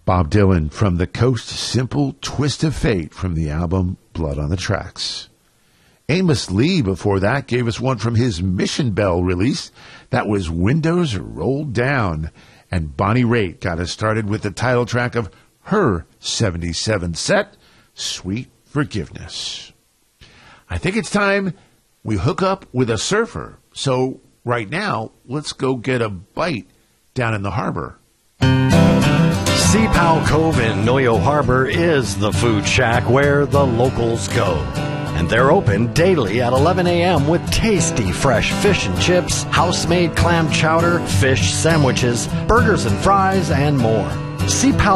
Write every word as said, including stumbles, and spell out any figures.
Bob Dylan from the Coast, Simple Twist of Fate from the album Blood on the Tracks. Amos Lee before that gave us one from his Mission Bell release. That was Windows Rolled Down. And Bonnie Raitt got us started with the title track of her seventy-seven set, Sweet Forgiveness. I think it's time we hook up with a surfer. So right now, let's go get a bite down in the harbor. Sea Pow Cove in Noyo Harbor is the food shack where the locals go. And they're open daily at eleven a.m. with tasty fresh fish and chips, house-made clam chowder, fish sandwiches, burgers and fries, and more. Sea Pow